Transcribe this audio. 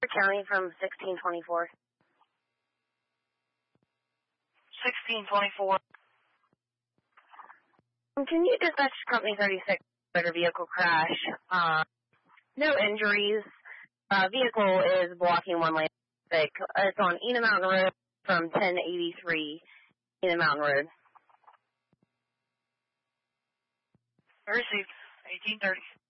County from 1624. 1624. Can you dispatch Company 36 motor vehicle crash? No injuries. Vehicle is blocking one lane. It's on Enid Mountain Road from 1083 Enid Mountain Road. Received. 1830.